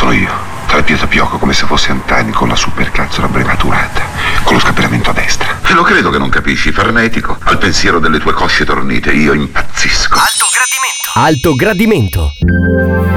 Sono io, tra Pietro Pioco come se fosse antenni, con la supercazzola prematurata, con lo scapellamento a destra. E lo credo che non capisci, frenetico. Al pensiero delle tue cosce tornite io impazzisco. Alto gradimento.